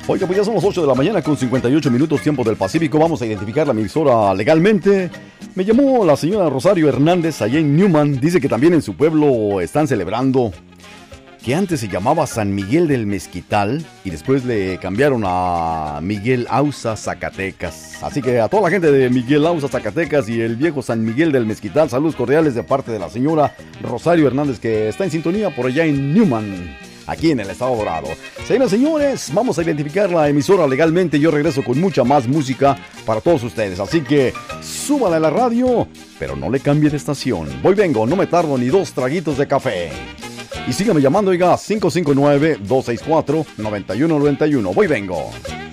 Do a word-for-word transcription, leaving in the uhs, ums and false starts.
Oiga, pues ya son las ocho de la mañana con cincuenta y ocho minutos tiempo del Pacífico. Vamos a identificar la emisora legalmente. Me llamó la señora Rosario Hernández allá en Newman. Dice que también en su pueblo están celebrando, que antes se llamaba San Miguel del Mezquital y después le cambiaron a Miguel Ausa, Zacatecas. Así que a toda la gente de Miguel Ausa, Zacatecas y el viejo San Miguel del Mezquital, saludos cordiales de parte de la señora Rosario Hernández, que está en sintonía por allá en Newman, aquí en el estado Dorado. Señoras y señores, vamos a identificar la emisora legalmente. Yo regreso con mucha más música para todos ustedes, así que súbale a la radio, pero no le cambie de estación. Voy vengo, no me tardo ni dos traguitos de café. Y sígame llamando, oiga, cinco cinco nueve, dos seis cuatro, nueve uno nueve uno. Voy vengo.